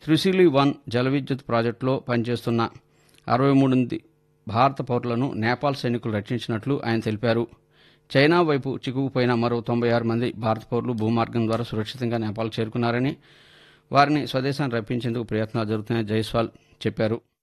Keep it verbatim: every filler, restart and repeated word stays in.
Trishuli one జల విద్యుత్ ప్రాజెక్టులో పనిచేస్తున్న అరవై మూడు మంది భారత పౌరులను నేపాల్ సైనికులు రక్షించినట్లు ఆయన తెలిపారు. చైనా వైపు చిక్కుకుపోయిన మరో తొంభై ఆరు మంది భారత పౌరులు భూమార్గం ద్వారా సురక్షితంగా నేపాల్ చేరుకున్నారని, వారిని స్వదేశాన్ని రప్పించేందుకు ప్రయత్నాలు జరుగుతున్నాయని జైస్వాల్ చెప్పారు.